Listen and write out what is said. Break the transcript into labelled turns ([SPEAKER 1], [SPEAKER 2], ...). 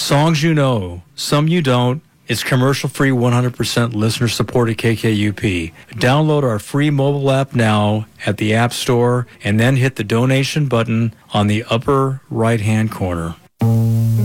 [SPEAKER 1] Songs you know, some you don't. It's commercial-free, 100% listener-supported KKUP. Download our free mobile app now at the App Store and then hit the donation button on the upper right-hand corner.